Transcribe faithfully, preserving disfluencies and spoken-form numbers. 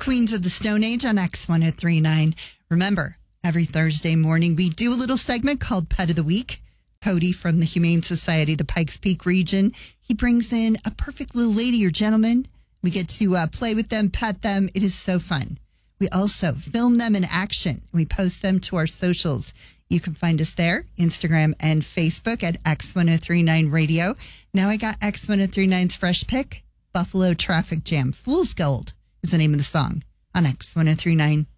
Queens of the Stone Age on X one oh three point nine. Remember, every Thursday morning we do a little segment called Pet of the Week. Cody from the Humane Society of the Pikes Peak region, he brings in a perfect little lady or gentleman. We get to uh, play with them, pet them. It is so fun. We also film them in action. We post them to our socials. You can find us there, Instagram and Facebook at X one oh three point nine Radio. Now I got X one oh three point nine's fresh pick, Buffalo Traffic Jam. Fool's Gold is the name of the song on X one oh three point nine